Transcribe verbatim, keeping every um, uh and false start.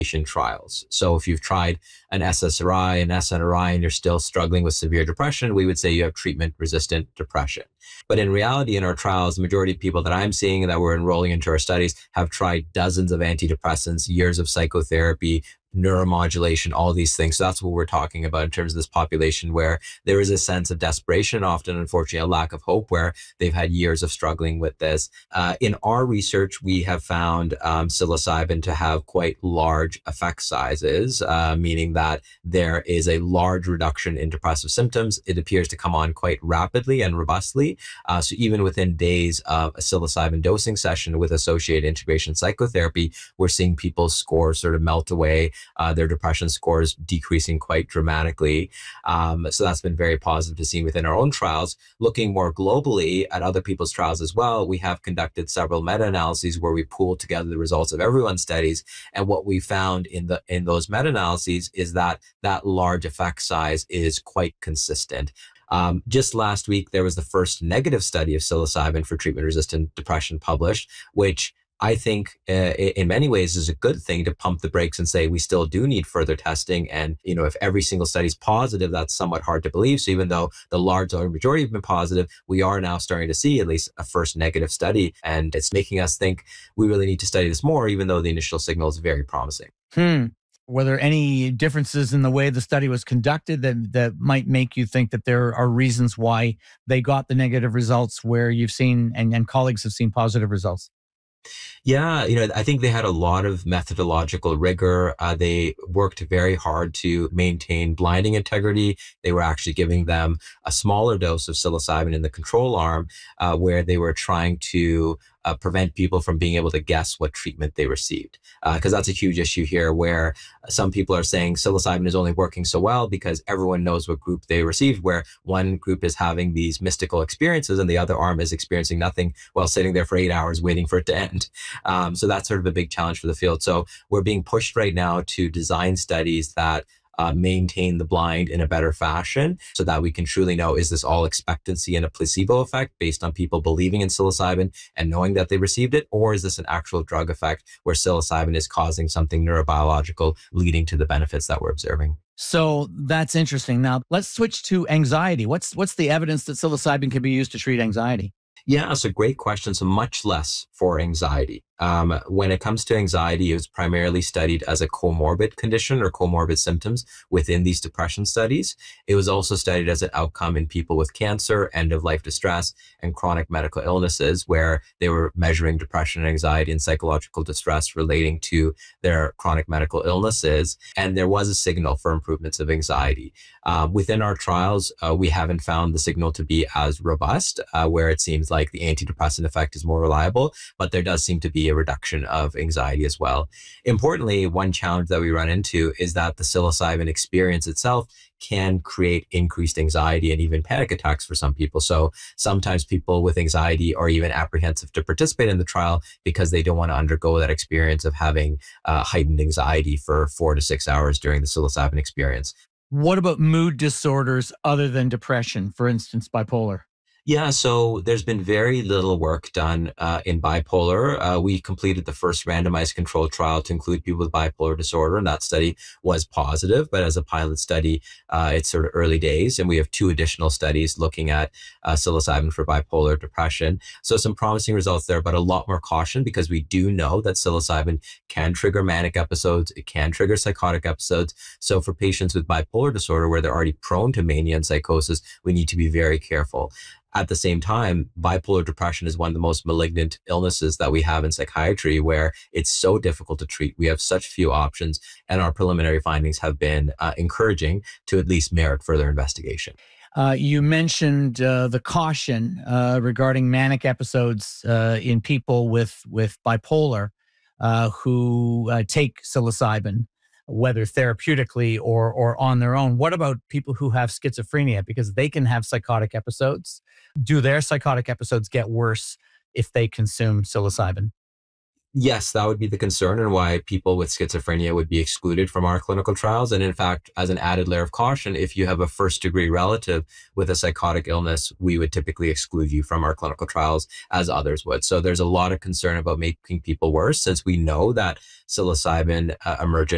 trials. So if you've tried an S S R I, an S N R I, and you're still struggling with severe depression, we would say you have treatment-resistant depression. But in reality, in our trials, the majority of people that I'm seeing that we're enrolling into our studies have tried dozens of antidepressants, years of psychotherapy, neuromodulation, all these things. So that's what we're talking about in terms of this population where there is a sense of desperation, often, unfortunately, a lack of hope where they've had years of struggling with this. Uh, in our research, we have found um, psilocybin to have quite large effect sizes, uh, meaning that there is a large reduction in depressive symptoms. It appears to come on quite rapidly and robustly. Uh, so even within days of a psilocybin dosing session with associated integration psychotherapy, we're seeing people's scores sort of melt away. Uh, their depression scores decreasing quite dramatically. Um, so that's been very positive to see within our own trials. Looking more globally at other people's trials as well, we have conducted several meta-analyses where we pooled together the results of everyone's studies. And what we found in the in those meta-analyses is that that large effect size is quite consistent. Um, just last week, there was the first negative study of psilocybin for treatment-resistant depression published, which I think uh, in many ways is a good thing to pump the brakes and say we still do need further testing. And, you know, if every single study is positive, that's somewhat hard to believe. So even though the large majority have been positive, we are now starting to see at least a first negative study. And it's making us think we really need to study this more, even though the initial signal is very promising. Hmm. Were there any differences in the way the study was conducted that, that might make you think that there are reasons why they got the negative results where you've seen and, and colleagues have seen positive results? Yeah, you know, I think they had a lot of methodological rigor. Uh, they worked very hard to maintain blinding integrity. They were actually giving them a smaller dose of psilocybin in the control arm, uh, where they were trying to uh, prevent people from being able to guess what treatment they received. Because uh, that's a huge issue here where some people are saying psilocybin is only working so well because everyone knows what group they received, where one group is having these mystical experiences and the other arm is experiencing nothing while sitting there for eight hours waiting for it to end. Um, so that's sort of a big challenge for the field. So we're being pushed right now to design studies that uh, maintain the blind in a better fashion so that we can truly know, is this all expectancy and a placebo effect based on people believing in psilocybin and knowing that they received it? Or is this an actual drug effect where psilocybin is causing something neurobiological leading to the benefits that we're observing? So that's interesting. Now let's switch to anxiety. What's, what's the evidence that psilocybin can be used to treat anxiety? Yeah, that's a great question. So much less for anxiety. Um, when it comes to anxiety, it was primarily studied as a comorbid condition or comorbid symptoms within these depression studies. It was also studied as an outcome in people with cancer, end-of-life distress, and chronic medical illnesses, where they were measuring depression and anxiety and psychological distress relating to their chronic medical illnesses. And there was a signal for improvements of anxiety. Um, within our trials, uh, we haven't found the signal to be as robust, uh, where it seems like the antidepressant effect is more reliable, but there does seem to be a reduction of anxiety as well. Importantly, one challenge that we run into is that the psilocybin experience itself can create increased anxiety and even panic attacks for some people. So sometimes people with anxiety are even apprehensive to participate in the trial because they don't want to undergo that experience of having uh, heightened anxiety for four to six hours during the psilocybin experience. What about mood disorders other than depression, for instance, bipolar? Yeah, so there's been very little work done uh, in bipolar. Uh, we completed the first randomized controlled trial to include people with bipolar disorder, and that study was positive. But as a pilot study, uh, it's sort of early days, and we have two additional studies looking at uh, psilocybin for bipolar depression. So some promising results there, but a lot more caution because we do know that psilocybin can trigger manic episodes. It can trigger psychotic episodes. So for patients with bipolar disorder, where they're already prone to mania and psychosis, we need to be very careful. At the same time, bipolar depression is one of the most malignant illnesses that we have in psychiatry, where it's so difficult to treat. We have such few options, and our preliminary findings have been uh, encouraging to at least merit further investigation. Uh, you mentioned uh, the caution uh, regarding manic episodes uh, in people with, with bipolar uh, who uh, take psilocybin, whether therapeutically or or on their own. What about people who have schizophrenia? Because they can have psychotic episodes. Do their psychotic episodes get worse if they consume psilocybin? Yes, that would be the concern and why people with schizophrenia would be excluded from our clinical trials. And in fact, as an added layer of caution, if you have a first degree relative with a psychotic illness, we would typically exclude you from our clinical trials as others would. So there's a lot of concern about making people worse, since we know that psilocybin uh, emergent